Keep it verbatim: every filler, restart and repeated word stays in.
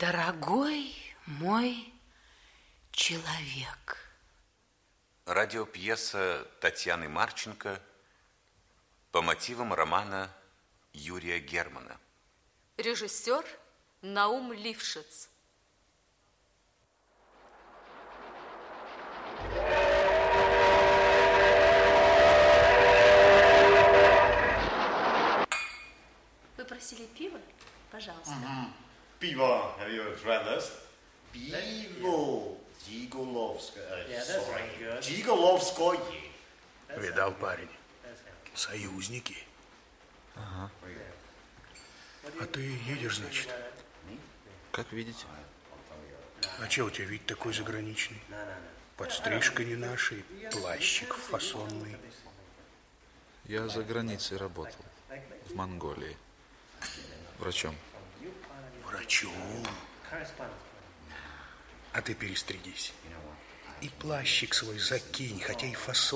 Дорогой мой человек. Радиопьеса Татьяны Марченко по мотивам романа Юрия Германа. Режиссер Наум Лившиц. Вы просили пиво? Пожалуйста. Mm-hmm. Пиво, have you tried this? Пиво. Жиголовское. Yeah, that's very good. Жиголовское. Видал, парень? Союзники. Ага. А ты едешь, значит? Как видите. А че у тебя вид такой заграничный? Подстрижка не наша, и плащик фасонный. Я за границей работал. В Монголии. Врачом. Врачом? А ты перестригись. И плащик свой закинь, хотя и фасон.